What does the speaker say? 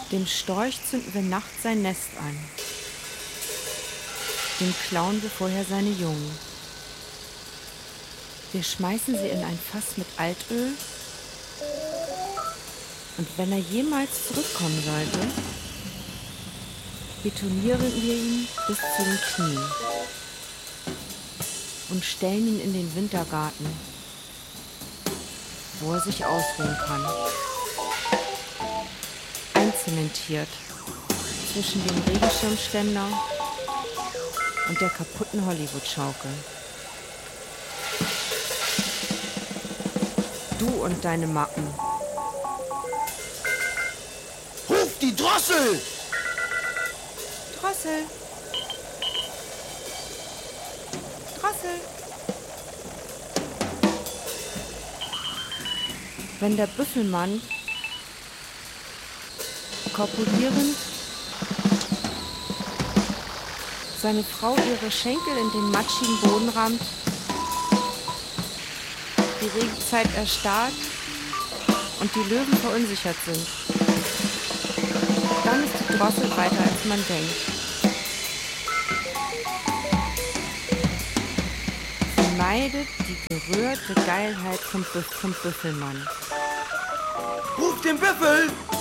Dem Storch zünden wir nachts sein Nest an. Dem klauen wir vorher seine Jungen. Wir schmeißen sie in ein Fass mit Altöl. Und wenn er jemals zurückkommen sollte, betonieren wir ihn bis zu den Knien und stellen ihn in den Wintergarten, wo er sich ausruhen kann. Einzementiert zwischen dem Regenschirmständer und der kaputten Hollywood-Schaukel. Du und deine Macken. Ruf die Drossel! Drossel! Drossel! Wenn der Büffelmann korpulierend seine Frau ihre Schenkel in den matschigen Boden rammt, die Regenzeit erstarrt und die Löwen verunsichert sind, dann ist die Drossel weiter, als man denkt. Sie meidet die gerührte Geilheit vom Büffelmann. Ruf den Büffel!